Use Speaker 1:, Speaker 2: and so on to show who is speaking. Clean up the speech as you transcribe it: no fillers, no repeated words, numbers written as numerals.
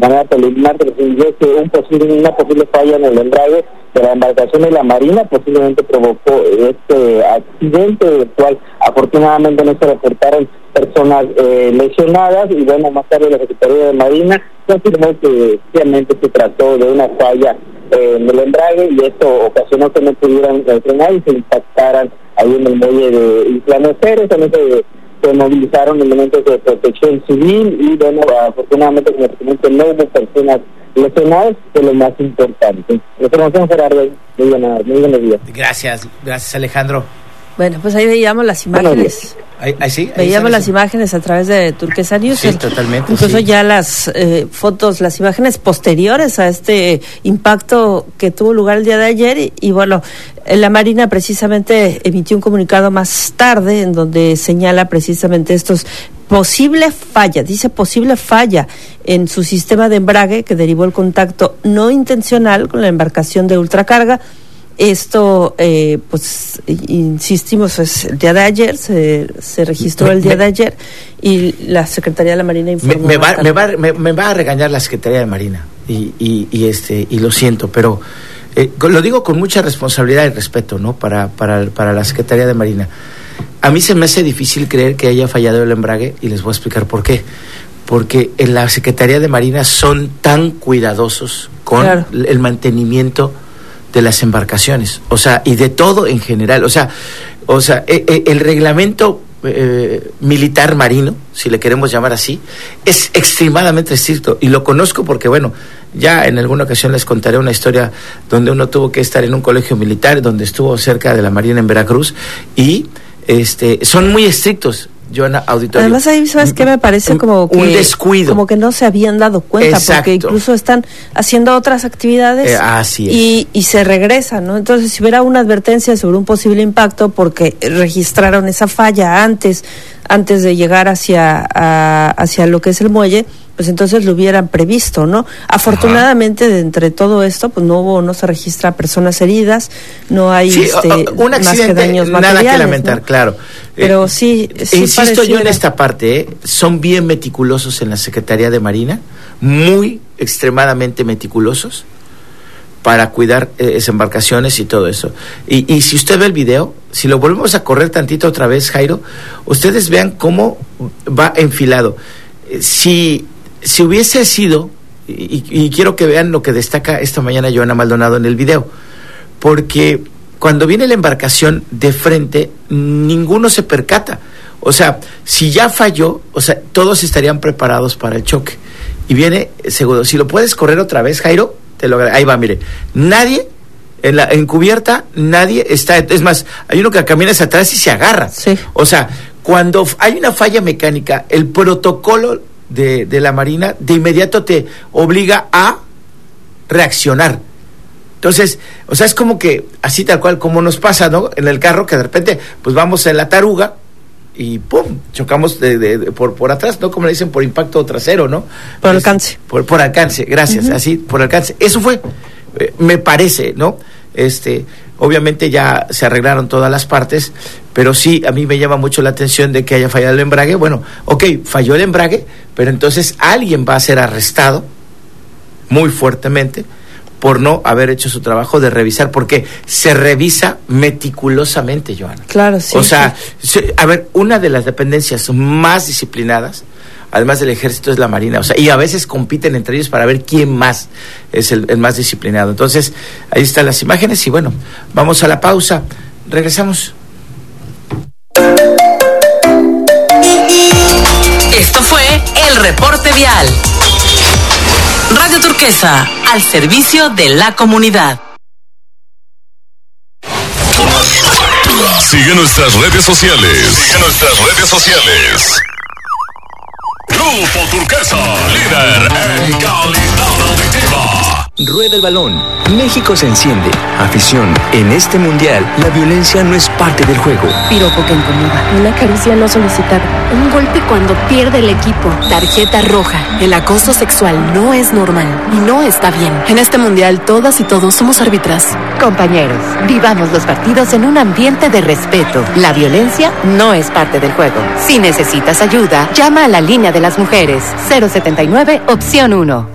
Speaker 1: manera preliminar trascendió que una posible falla en el embrague de la embarcación de la Marina posiblemente provocó este accidente, del cual afortunadamente no se reportaron personas lesionadas, y bueno, más tarde la Secretaría de Marina confirmó que efectivamente se trató de una falla en el embrague, y esto ocasionó que no pudieran frenar y se impactaran ahí en el muelle de Isla Mujeres. También se movilizaron elementos de protección civil, y bueno, afortunadamente, como te comento, no hubo personas lesionadas, que es lo más importante. Información, Gerardo. Muy buenos días.
Speaker 2: Gracias Alejandro.
Speaker 3: Bueno, pues ahí veíamos las imágenes.
Speaker 2: ¿Sí?
Speaker 3: Veíamos las imágenes a través de Turquesa News.
Speaker 2: Sí, totalmente.
Speaker 3: Incluso
Speaker 2: sí.
Speaker 3: ya las fotos, las imágenes posteriores a este impacto que tuvo lugar el día de ayer. Y bueno, la Marina precisamente emitió un comunicado más tarde en donde señala precisamente posible falla en su sistema de embrague que derivó el contacto no intencional con la embarcación de ultracarga. Esto, pues, insistimos, es el día de ayer, se registró el día de ayer, y la Secretaría de la Marina informó.
Speaker 2: Me va a regañar la Secretaría de Marina, y lo siento, pero lo digo con mucha responsabilidad y respeto, ¿no? Para la Secretaría de Marina. A mí se me hace difícil creer que haya fallado el embrague, y les voy a explicar por qué. Porque en la Secretaría de Marina son tan cuidadosos con el mantenimiento de las embarcaciones, o sea, y de todo en general, o sea, el reglamento militar marino, si le queremos llamar así, es extremadamente estricto, y lo conozco porque, bueno, ya en alguna ocasión les contaré una historia donde uno tuvo que estar en un colegio militar, donde estuvo cerca de la Marina en Veracruz, y son muy estrictos. Joana, auditorio.
Speaker 3: Además ahí, ¿sabes qué? Me parece como que...
Speaker 2: un descuido.
Speaker 3: Como que no se habían dado cuenta. Exacto. Porque incluso están haciendo otras actividades.
Speaker 2: Así es.
Speaker 3: Y se regresan, ¿no? Entonces, si hubiera una advertencia sobre un posible impacto porque registraron esa falla antes de llegar hacia lo que es el muelle, pues entonces lo hubieran previsto, ¿no? Afortunadamente, de entre todo esto, pues no se registra personas heridas, no hay
Speaker 2: un accidente,
Speaker 3: más que daños materiales,
Speaker 2: nada que lamentar, ¿no? Claro.
Speaker 3: Pero sí
Speaker 2: insisto
Speaker 3: pareciera.
Speaker 2: Yo en esta parte, son bien meticulosos en la Secretaría de Marina, muy extremadamente meticulosos para cuidar embarcaciones y todo eso. Y si usted ve el video, si lo volvemos a correr tantito otra vez, Jairo, ustedes vean cómo va enfilado. Si hubiese sido, y quiero que vean lo que destaca esta mañana Joana Maldonado en el video, porque cuando viene la embarcación de frente, ninguno se percata. O sea, si ya falló, o sea, todos estarían preparados para el choque. Y viene seguro. Si lo puedes correr otra vez, Jairo, ahí va, mire. Nadie, en cubierta, nadie está. Es más, hay uno que camina hacia atrás y se agarra.
Speaker 3: Sí.
Speaker 2: O sea, cuando hay una falla mecánica, el protocolo de la Marina de inmediato te obliga a reaccionar. Entonces, o sea, es como que así tal cual como nos pasa, ¿no? En el carro, que de repente pues vamos en la taruga y ¡pum! Chocamos por atrás, ¿no? Como le dicen, por impacto trasero, ¿no?
Speaker 3: Por alcance.
Speaker 2: Por alcance, gracias, así, por alcance. Eso fue, me parece, ¿no? Obviamente ya se arreglaron todas las partes, pero sí, a mí me llama mucho la atención de que haya fallado el embrague. Bueno, falló el embrague, pero entonces alguien va a ser arrestado muy fuertemente por no haber hecho su trabajo de revisar, porque se revisa meticulosamente, Joana.
Speaker 3: Claro, sí.
Speaker 2: O sea, a ver, una de las dependencias más disciplinadas, además del ejército, es la Marina. O sea, y a veces compiten entre ellos para ver quién más es el más disciplinado. Entonces, ahí están las imágenes y bueno, vamos a la pausa. Regresamos.
Speaker 4: Esto fue el Reporte Vial. Radio Turquesa, al servicio de la comunidad.
Speaker 5: Sigue nuestras redes sociales. Grupo Turquesa, líder en calidad auditiva.
Speaker 6: Rueda el balón. México se enciende. Afición. En este mundial, la violencia no es parte del juego.
Speaker 7: Piropo que incomoda. Una caricia no solicitada. Un golpe cuando pierde el equipo. Tarjeta roja. El acoso sexual no es normal y no está bien. En este mundial, todas y todos somos árbitras.
Speaker 8: Compañeros, vivamos los partidos en un ambiente de respeto. La violencia no es parte del juego. Si necesitas ayuda, llama a la línea de las mujeres. 079, opción 1.